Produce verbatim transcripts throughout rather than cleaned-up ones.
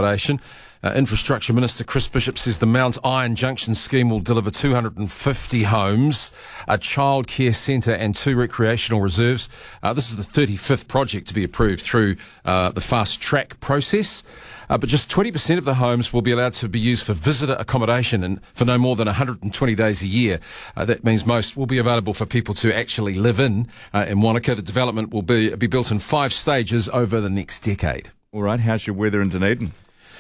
accommodation. Uh, Infrastructure Minister Chris Bishop says the Mount Iron Junction scheme will deliver two hundred fifty homes, a childcare centre and two recreational reserves. Uh, this is the thirty-fifth project to be approved through uh, the fast track process. Uh, but just twenty percent of the homes will be allowed to be used for visitor accommodation and for no more than one hundred twenty days a year. Uh, that means most will be available for people to actually live in. Uh, in Wanaka, the development will be, be built in five stages over the next decade. All right, how's your weather in Dunedin?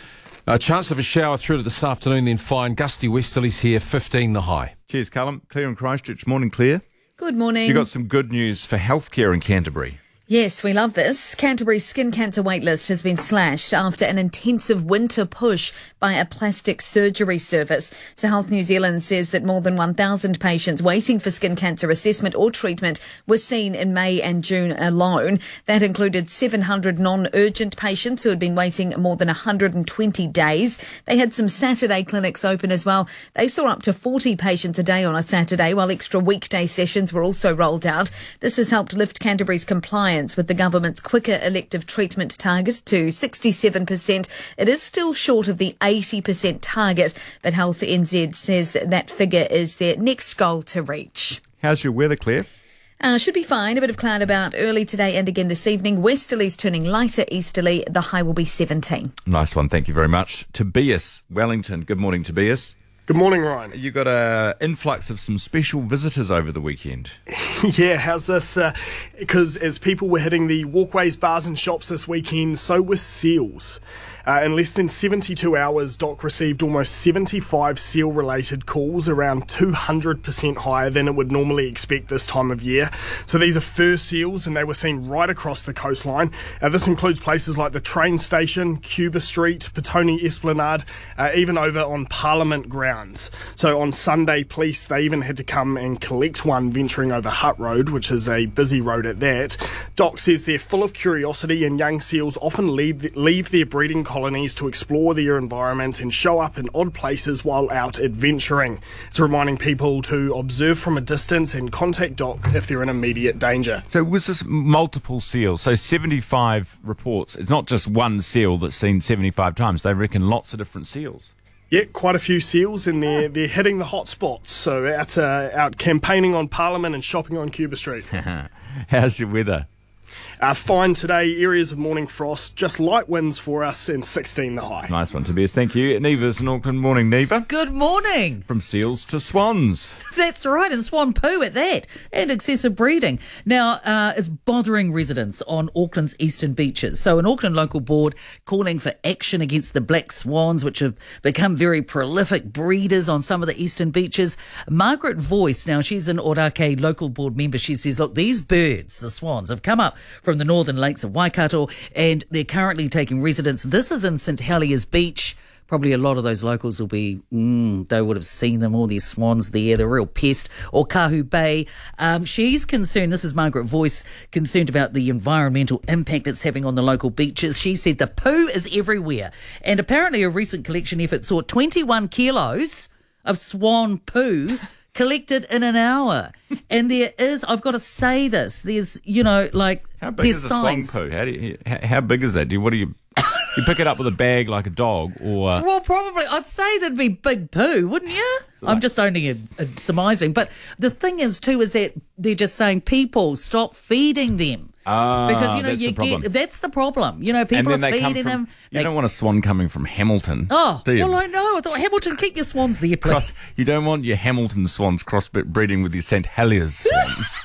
A chance of a shower through to this afternoon, then fine. Gusty westerlies here, fifteen the high. Cheers, Callum. Claire in Christchurch. Morning, Claire. Good morning. You got some good news for healthcare in Canterbury. Yes, we love this. Canterbury's skin cancer waitlist has been slashed after an intensive winter push by a plastic surgery service. So Health New Zealand says that more than one thousand patients waiting for skin cancer assessment or treatment were seen in May and June alone. That included seven hundred non-urgent patients who had been waiting more than one hundred twenty days. They had some Saturday clinics open as well. They saw up to forty patients a day on a Saturday, while extra weekday sessions were also rolled out. This has helped lift Canterbury's compliance with the government's quicker elective treatment target to sixty-seven percent. It is still short of the eighty percent target, but Health N Z says that figure is their next goal to reach. How's your weather, Claire? Uh, should be fine. A bit of cloud about early today and again this evening. Westerlies turning lighter easterly. The high will be seventeen. Nice one. Thank you very much. Tobias, Wellington. Good morning, Tobias. Good morning, Ryan. You got a influx of some special visitors over the weekend. Yeah, how's this? Because uh, as people were hitting the walkways, bars and shops this weekend, so were seals. Uh, in less than seventy-two hours, D O C received almost seventy-five seal-related calls, around two hundred percent higher than it would normally expect this time of year. So these are fur seals, and they were seen right across the coastline. Uh, this includes places like the train station, Cuba Street, Petone Esplanade, uh, even over on Parliament grounds. So on Sunday, police, they even had to come and collect one venturing over Hutt Road, which is a busy road at that. D O C says they're full of curiosity, and young seals often leave, leave their breeding colonies to explore their environment and show up in odd places while out adventuring. It's reminding people to observe from a distance and contact D O C if they're in immediate danger. So was this multiple seals? So seventy-five reports. It's not just one seal that's seen seventy-five times. They reckon lots of different seals. Yeah, quite a few seals, and they're, they're hitting the hot spots. So out, uh, out campaigning on Parliament and shopping on Cuba Street. How's your weather? Uh, fine today, areas of morning frost, just light winds for us, and sixteen the high. Nice one, Tobias. Thank you. Neva's in Auckland. Morning, Neva. Good morning. From seals to swans. That's right, and swan poo at that, and excessive breeding. Now, uh, it's bothering residents on Auckland's eastern beaches. So an Auckland local board calling for action against the black swans, which have become very prolific breeders on some of the eastern beaches. Margaret Voice, now she's an Orake local board member, she says, look, these birds, the swans, have come up from the northern lakes of Waikato, and they're currently taking residence. This is in St Heliers Beach. Probably a lot of those locals will be, mm, they would have seen them, all these swans there, the real pest. Or Kahu Bay. Um, she's concerned, this is Margaret Voice, concerned about the environmental impact it's having on the local beaches. She said the poo is everywhere. And apparently a recent collection effort saw twenty-one kilos of swan poo collected in an hour. And there is, I've got to say this, there's, you know, like, how big there's is a signs. swan poo? How, do you, how, how big is that? Do you, what do you... You pick it up with a bag like a dog, or... Well, probably. I'd say there'd be big poo, wouldn't you? So I'm like... just only a, a surmising. But the thing is, too, is that they're just saying, people, stop feeding them. Ah, because, you know, that's you the problem. get that's the problem. You know, people and then are they come feeding from, them. You they, don't want a swan coming from Hamilton. Oh, do you? Well, I know. I thought, Hamilton, keep your swans there, please. Cross, you don't want your Hamilton swans crossbreeding with your St Heliers swans.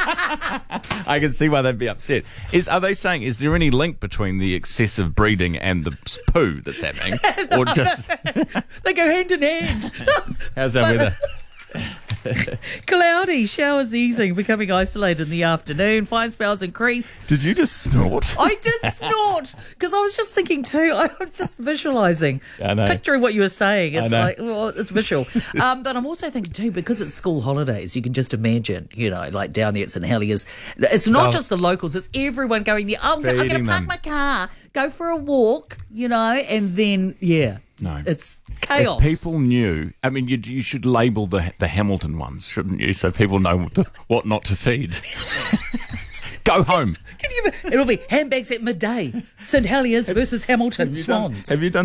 I can see why they'd be upset. Is are they saying, is there any link between the excessive breeding and the poo that's happening, or just they go hand in hand? How's that weather? Cloudy, showers easing, becoming isolated in the afternoon. Fine spells increase. Did you just snort? I did snort because I was just thinking too. I'm just visualising, I know. picturing what you were saying. It's I know. like, well, it's visual. um, but I'm also thinking too, because it's school holidays, you can just imagine, you know, like down there at St Heliers. It's not Oh. just the locals; it's everyone going there. Oh, I'm going to Feeding park them. my car, go for a walk, you know, and then yeah, No. it's chaos. If people knew, I mean, you you should label the the Hamilton ones, shouldn't you? So people know what, to, what not to feed. Go home. Can you, it'll be handbags at midday. St Heliers versus Hamilton Have you Swans. Done, have you done